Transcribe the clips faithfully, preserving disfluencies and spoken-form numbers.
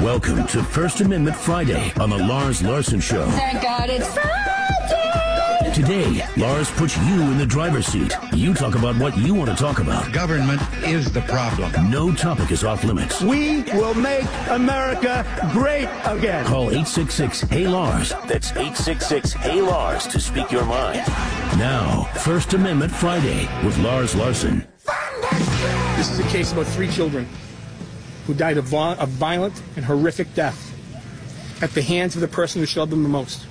Welcome to First Amendment Friday on the Lars Larson Show. Thank God it's Friday! Today, Lars puts you in the driver's seat. You talk about what you want to talk about. Government is the problem. No topic is off limits. We will make America great again. Call eight six six, Hey Lars. That's eight six six, Hey Lars to speak your mind. Now, First Amendment Friday with Lars Larson. This is a case about three children who died a, vo- a violent and horrific death at the hands of the person who shoved them the most.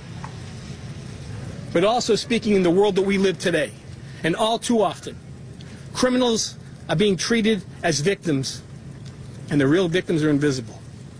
But also speaking in the world that we live today, and all too often, criminals are being treated as victims, and the real victims are invisible.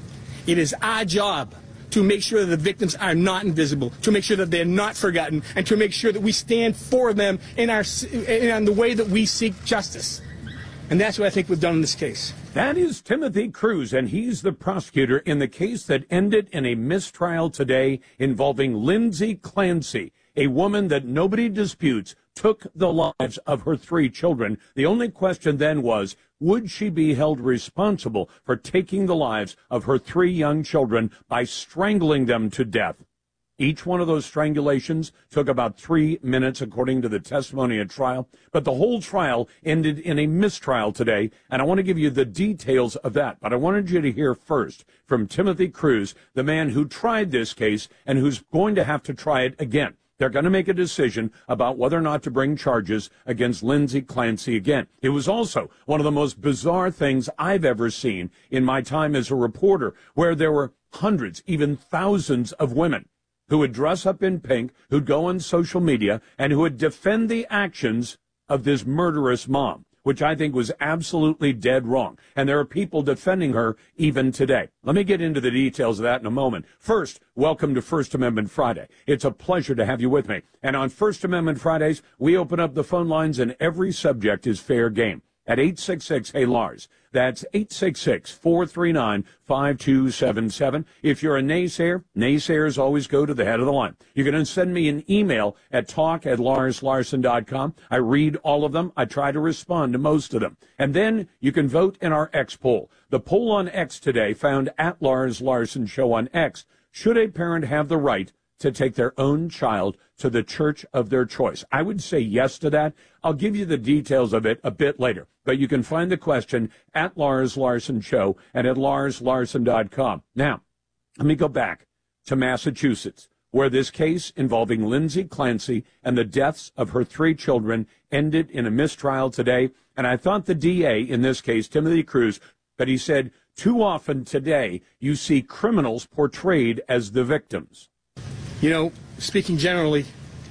It is our job to make sure that the victims are not invisible, to make sure that they're not forgotten, and to make sure that we stand for them in, our, in the way that we seek justice. And that's what I think we've done in this case. That is Timothy Cruz, and he's the prosecutor in the case that ended in a mistrial today involving Lindsay Clancy, a woman that nobody disputes took the lives of her three children. The only question then was, would she be held responsible for taking the lives of her three young children by strangling them to death? Each one of those strangulations took about three minutes, according to the testimony at trial. But the whole trial ended in a mistrial today, and I want to give you the details of that. But I wanted you to hear first from Timothy Cruz, the man who tried this case and who's going to have to try it again. They're going to make a decision about whether or not to bring charges against Lindsay Clancy again. It was also one of the most bizarre things I've ever seen in my time as a reporter, where there were hundreds, even thousands of women who would dress up in pink, who'd go on social media, and who would defend the actions of this murderous mom, which I think was absolutely dead wrong. And there are people defending her even today. Let me get into the details of that in a moment. First, welcome to First Amendment Friday. It's a pleasure to have you with me. And on First Amendment Fridays, we open up the phone lines and every subject is fair game. At eight six six, Hey Lars. That's eight six six, four three nine, five two seven seven. If you're a naysayer, naysayers always go to the head of the line. You're going to send me an email at talk at lars larson dot com. I read all of them. I try to respond to most of them. And then you can vote in our X poll. The poll on X today found at Lars Larson Show on X. Should a parent have the right to take their own child to the church of their choice? I would say yes to that. I'll give you the details of it a bit later. But you can find the question at Lars Larson Show and at lars larson dot com. Now, let me go back to Massachusetts, where this case involving Lindsay Clancy and the deaths of her three children ended in a mistrial today. And I thought the D A in this case, Timothy Cruz, but he said, too often today you see criminals portrayed as the victims. You know, speaking generally,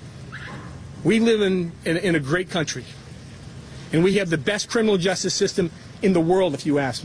we live in, in, in a great country, and we have the best criminal justice system in the world, if you ask me.